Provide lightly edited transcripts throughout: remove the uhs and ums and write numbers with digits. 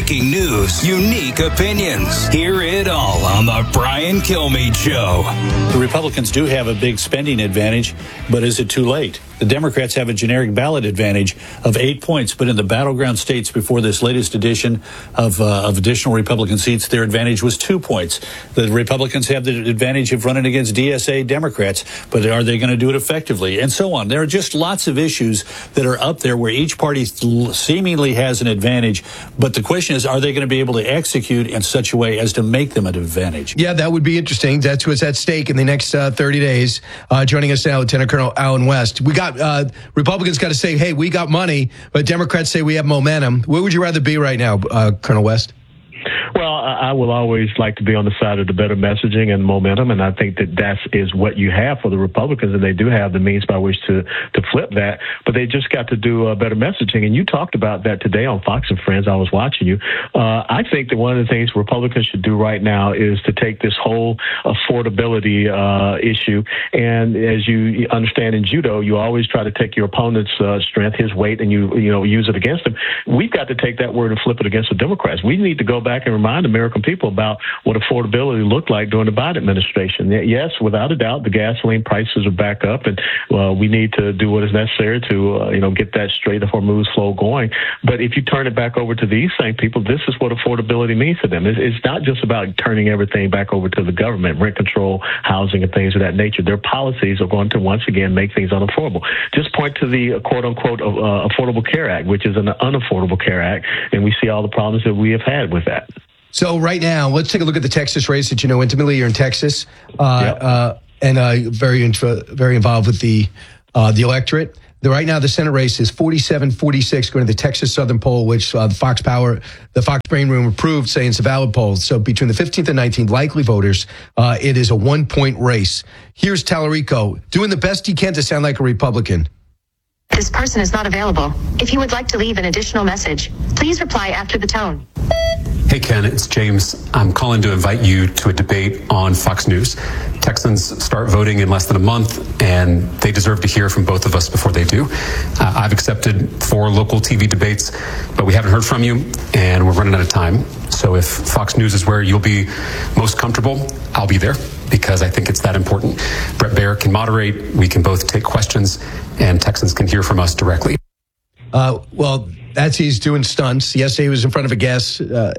breaking news, unique opinions. Hear it all on the Brian Kilmeade Show. The Republicans do have a big spending advantage, but is it too late? The Democrats have a generic ballot advantage of 8 points, but in the battleground states before this latest edition of additional Republican seats, their advantage was 2 points. The Republicans have the advantage of running against DSA Democrats, but are they going to do it effectively? And so on. There are just lots of issues that are up there where each party seemingly has an advantage, but the question is, are they going to be able to execute in such a way as to make them an advantage? Yeah, that would be interesting. That's what's at stake in the next 30 days. Joining us now, Lieutenant Colonel Allen West. We got Republicans got to say, hey, we got money, but Democrats say we have momentum. Where would you rather be right now, Colonel West? Well, I will always like to be on the side of the better messaging and momentum, and I think that is what you have for the Republicans, and they do have the means by which to flip that, but they just got to do better messaging, and you talked about that today on Fox and Friends. I was watching you. I think that one of the things Republicans should do right now is to take this whole affordability issue, and as you understand in judo, you always try to take your opponent's strength, his weight, and you use it against him. We've got to take that word and flip it against the Democrats. We need to go back and remind American people about what affordability looked like during the Biden administration. Yes, without a doubt, the gasoline prices are back up, and we need to do what is necessary to get that Strait of Hormuz flow going. But if you turn it back over to these same people, this is what affordability means to them. It's not just about turning everything back over to the government, rent control, housing, and things of that nature. Their policies are going to once again make things unaffordable. Just point to the quote-unquote Affordable Care Act, which is an unaffordable care act, and we see all the problems that we have had with that. So right now, let's take a look at the Texas race that you know intimately. You're in Texas, Yep. and very involved with the electorate. Right now, the Senate race is 47-46, going to the Texas Southern poll, which the Fox Brain Room approved, saying it's a valid poll. So between the 15th and 19th likely voters, it is a 1-point race. Here's Tallarico doing the best he can to sound like a Republican. This person is not available. If you would like to leave an additional message, please reply after the tone. Hey, Ken, it's James. I'm calling to invite you to a debate on Fox News. Texans start voting in less than a month, and they deserve to hear from both of us before they do. I've accepted 4 local TV debates, but we haven't heard from you, and we're running out of time. So if Fox News is where you'll be most comfortable, I'll be there, because I think it's that important. Brett Baier can moderate, we can both take questions, and Texans can hear from us directly. Well, he's doing stunts. Yesterday he was in front of a gas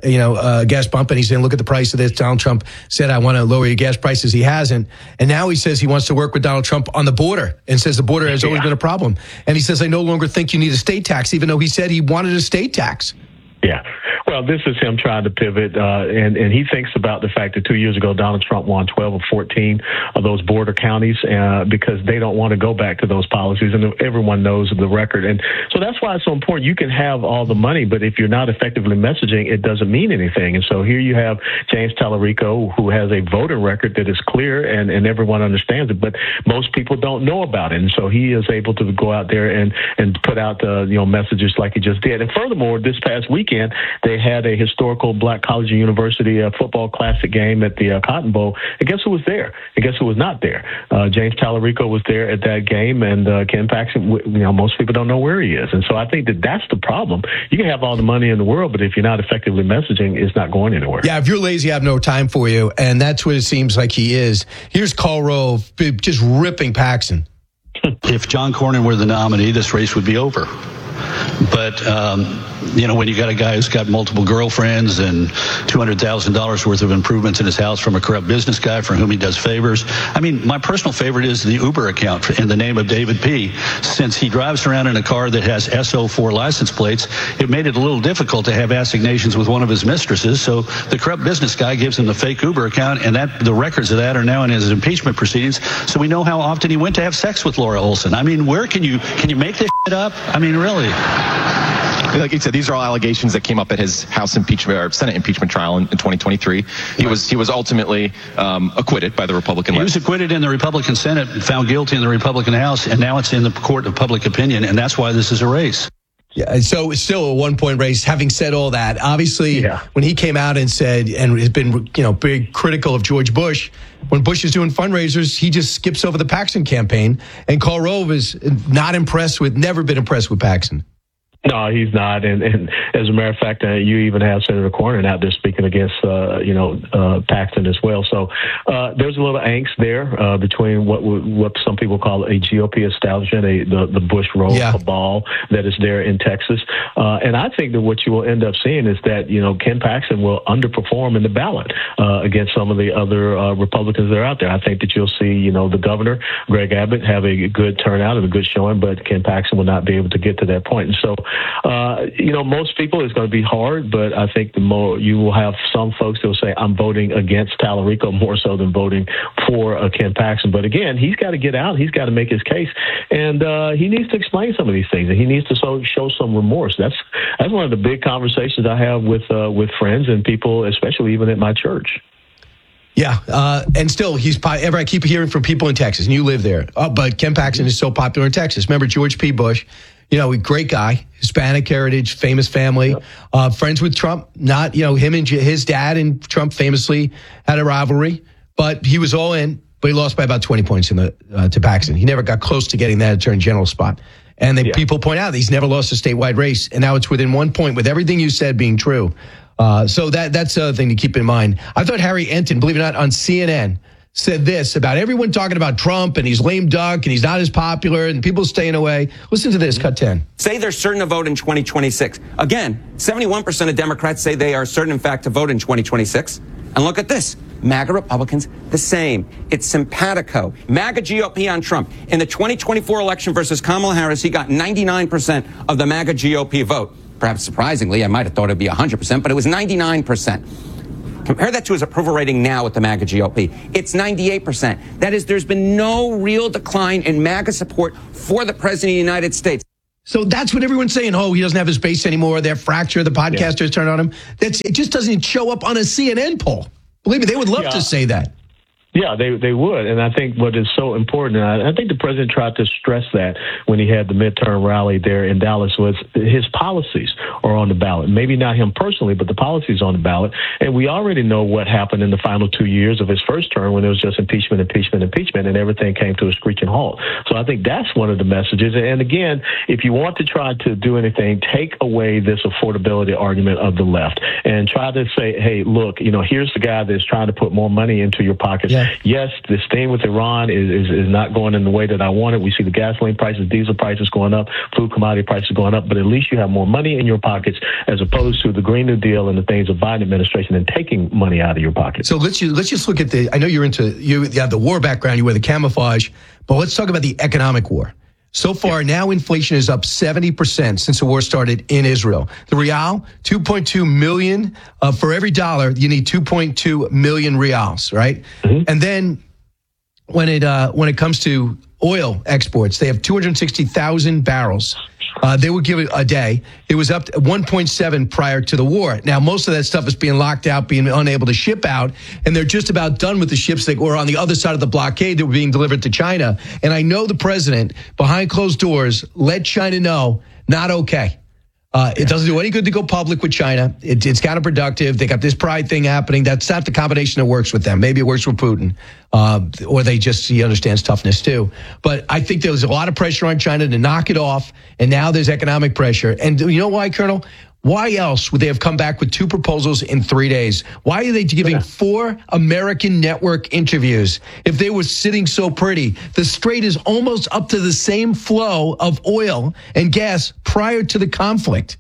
pump, and he's saying, look at the price of this. Donald Trump said, I want to lower your gas prices. He hasn't. And now he says he wants to work with Donald Trump on the border, and says the border has always been a problem. And he says, I no longer think you need a state tax, even though he said he wanted a state tax. Yeah. Well, this is him trying to pivot, and he thinks about the fact that 2 years ago, Donald Trump won 12 or 14 of those border counties because they don't want to go back to those policies, and everyone knows the record. And so that's why it's so important. You can have all the money, but if you're not effectively messaging, it doesn't mean anything. And so here you have James Tallarico, who has a voting record that is clear, and everyone understands it, but most people don't know about it. And so he is able to go out there and put out messages like he just did. And furthermore, this past weekend, they had a historical Black College and University football classic game at the Cotton Bowl. And guess who was there? And guess who was not there? James Tallarico was there at that game, and Ken Paxton, most people don't know where he is. And so I think that that's the problem. You can have all the money in the world, but if you're not effectively messaging, it's not going anywhere. Yeah, if you're lazy, I have no time for you. And that's what it seems like he is. Here's Karl Rove just ripping Paxton. If John Cornyn were the nominee, this race would be over. But, when you got a guy who's got multiple girlfriends and $200,000 worth of improvements in his house from a corrupt business guy for whom he does favors. I mean, my personal favorite is the Uber account in the name of David P. Since he drives around in a car that has SO4 license plates, it made it a little difficult to have assignations with one of his mistresses. So the corrupt business guy gives him the fake Uber account, and the records of that are now in his impeachment proceedings. So we know how often he went to have sex with Laura Olson. I mean, where can you make this shit up? I mean, really? Like you said, these are all allegations that came up at his House impeachment or Senate impeachment trial in 2023. He was ultimately acquitted by the Republican. He was acquitted in the Republican Senate, found guilty in the Republican House, and now it's in the court of public opinion, and that's why this is a race. Yeah, so it's still a 1-point race. Having said all that, obviously, when he came out and said, and has been, big critical of George Bush, when Bush is doing fundraisers, he just skips over the Paxton campaign. And Karl Rove is never been impressed with Paxton. No, he's not. And as a matter of fact, you even have Senator Cornyn out there speaking against, Paxton as well. So there's a little angst there between what some people call a GOP establishment, the Bush roll cabal that is there in Texas. And I think that what you will end up seeing is that, Ken Paxton will underperform in the ballot against some of the other Republicans that are out there. I think that you'll see, the governor, Greg Abbott, have a good turnout and a good showing, but Ken Paxton will not be able to get to that point. And so, most people, it's going to be hard, but I think the more you will have some folks that will say, I'm voting against Tallarico more so than voting for Ken Paxton. But again, he's got to get out. He's got to make his case. And he needs to explain some of these things. And he needs to show some remorse. That's one of the big conversations I have with friends and people, especially even at my church. Yeah, and still, I keep hearing from people in Texas, and you live there, but Ken Paxton is so popular in Texas. Remember George P. Bush, great guy, Hispanic heritage, famous family, friends with Trump, not, him and his dad and Trump famously had a rivalry, but he was all in, but he lost by about 20 points to Paxton. He never got close to getting that attorney general spot. And people point out he's never lost a statewide race, and now it's within 1 point with everything you said being true. So that's the other thing to keep in mind. I thought Harry Enton, believe it or not, on CNN said this about everyone talking about Trump and he's lame duck and he's not as popular and people staying away. Listen to this, cut 10. Say they're certain to vote in 2026. Again, 71% of Democrats say they are certain, in fact, to vote in 2026. And look at this. MAGA Republicans, the same. It's simpatico. MAGA GOP on Trump. In the 2024 election versus Kamala Harris, he got 99% of the MAGA GOP vote. Perhaps surprisingly, I might have thought it'd be 100%, but it was 99%. Compare that to his approval rating now with the MAGA GOP. It's 98%. That is, there's been no real decline in MAGA support for the President of the United States. So that's what everyone's saying. Oh, he doesn't have his base anymore. They're fractured. The podcasters turn on him. It just doesn't show up on a CNN poll. Believe me, they would love to say that. Yeah, they would. And I think what is so important, and I think the president tried to stress that when he had the midterm rally there in Dallas, was his policies are on the ballot. Maybe not him personally, but the policies on the ballot. And we already know what happened in the final 2 years of his first term when it was just impeachment, and everything came to a screeching halt. So I think that's one of the messages. And again, if you want to try to do anything, take away this affordability argument of the left and try to say, hey, look, here's the guy that's trying to put more money into your pockets. Yeah. Yes, this thing with Iran is not going in the way that I want it. We see the gasoline prices, diesel prices going up, food commodity prices going up, but at least you have more money in your pockets as opposed to the Green New Deal and the things of Biden administration and taking money out of your pocket. So let's just look at I know you have the war background, you wear the camouflage, but let's talk about the economic war. So far, now inflation is up 70% since the war started in Israel. The real, 2.2 million. For every dollar, you need 2.2 million reals, right? Mm-hmm. And then when it comes to oil exports, they have 260,000 barrels. They would give it a day. It was up to 1.7 prior to the war. Now, most of that stuff is being locked out, being unable to ship out, and they're just about done with the ships that were on the other side of the blockade that were being delivered to China. And I know the president, behind closed doors, let China know, not okay. It doesn't do any good to go public with China. It's counterproductive. They got this pride thing happening. That's not the combination that works with them. Maybe it works with Putin, or he understands toughness too. But I think there was a lot of pressure on China to knock it off, and now there's economic pressure. And you know why, Colonel? Why else would they have come back with 2 proposals in 3 days? Why are they giving 4 American network interviews if they were sitting so pretty? The Strait is almost up to the same flow of oil and gas prior to the conflict.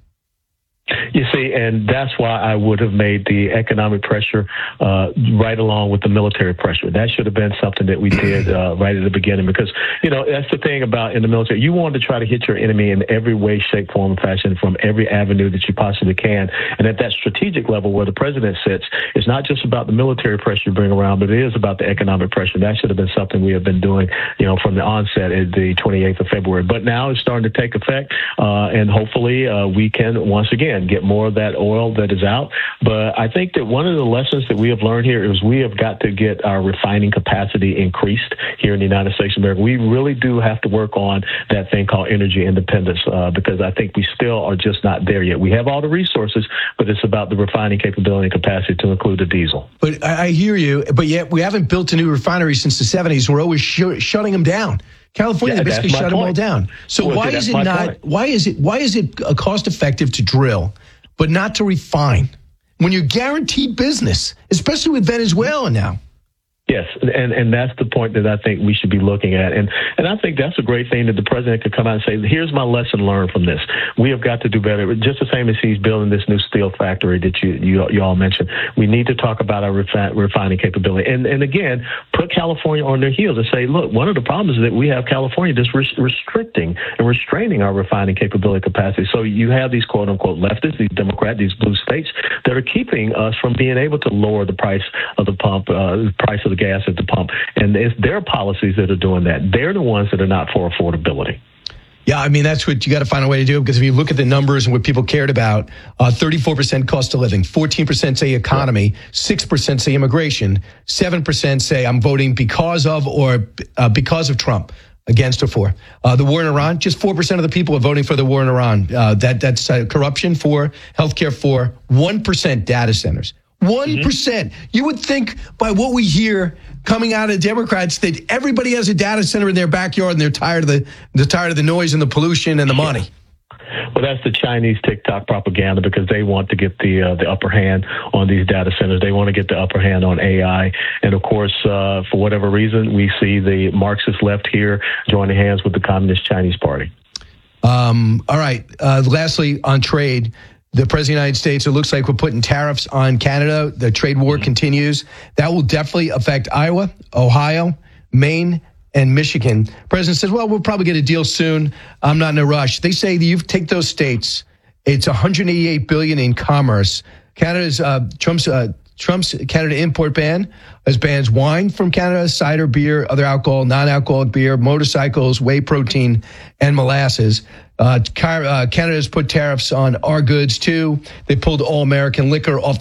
You see, and that's why I would have made the economic pressure right along with the military pressure. That should have been something that we did right at the beginning because, that's the thing about in the military. You want to try to hit your enemy in every way, shape, form, and fashion from every avenue that you possibly can. And at that strategic level where the president sits, it's not just about the military pressure you bring around, but it is about the economic pressure. That should have been something we have been doing, from the onset at the 28th of February. But now it's starting to take effect, and hopefully we can once again get more of that oil that is out. But I think that one of the lessons that we have learned here is we have got to get our refining capacity increased here in the United States of America. We really do have to work on that thing called energy independence because I think we still are just not there yet. We have all the resources, but it's about the refining capability and capacity to include the diesel. But I hear you, but yet we haven't built a new refinery since the 70s. We're always shutting them down. California basically shut them all down. So why is it cost effective to drill, but not to refine when you're guaranteed business, especially with Venezuela now? Yes, and that's the point that I think we should be looking at. And I think that's a great thing that the president could come out and say, here's my lesson learned from this. We have got to do better. Just the same as he's building this new steel factory that you all mentioned. We need to talk about our refining capability. And again, put California on their heels and say, look, one of the problems is that we have California just restricting and restraining our refining capability capacity. So you have these quote-unquote leftists, these Democrats, these blue states that are keeping us from being able to lower the price of the pump, price of the gas at the pump. And it's their policies that are doing that. They're the ones that are not for affordability. Yeah, I mean, that's what you got to find a way to do, because if you look at the numbers and what people cared about, 34% cost of living, 14% say economy, 6% say immigration, 7% say I'm voting because of Trump, against or for. The war in Iran, just 4% of the people are voting for the war in Iran. That's corruption for, healthcare for, 1% data centers. 1%. You would think by what we hear coming out of Democrats that everybody has a data center in their backyard and they're tired of the noise and the pollution and the money. Well, that's the Chinese TikTok propaganda, because they want to get the upper hand on these data centers. They want to get the upper hand on AI. And, of course, for whatever reason, we see the Marxist left here joining hands with the Communist Chinese Party. All right. Lastly, on trade, the President of the United States, it looks like we're putting tariffs on Canada. The trade war continues. That will definitely affect Iowa, Ohio, Maine, and Michigan. The President says, well, we'll probably get a deal soon. I'm not in a rush. They say that you take those states, it's $188 billion in commerce. Canada's Trump's Canada import ban bans wine from Canada, cider, beer, other alcohol, non-alcoholic beer, motorcycles, whey protein, and molasses. Canada's put tariffs on our goods, too. They pulled all American liquor off